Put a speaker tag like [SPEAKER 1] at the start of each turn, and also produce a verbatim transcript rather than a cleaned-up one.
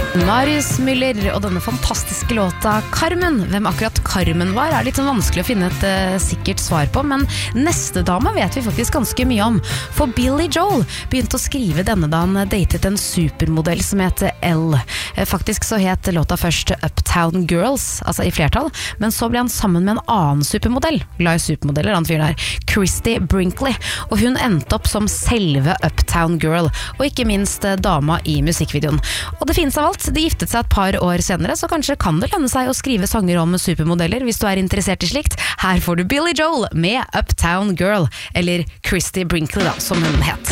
[SPEAKER 1] Marius Müller og denne fantastiske låta Carmen. Hvem akkurat Carmen var er litt sånn vanskelig å finne et uh, sikkert svar på, men neste dame vet vi faktisk ganske mye om. For Billy Joel begynte å skrive denne da han datet en supermodell som heter Elle. Faktisk så het låta først Uptown Girls, altså i flertall, men så ble han sammen med en annen supermodell, glad i supermodeller, han fyren der, Christy Brinkley, og hun endte opp som selve Uptown Girl, og ikke minst dama i musikkvideoen. Og det finnes av alt. De giftet seg et par år senere, så kanskje kan det lønne seg å skrive sanger om supermodeller hvis du er interessert i slikt. Her får du Billy Joel med Uptown Girl, eller Christy Brinkley da, som hun het.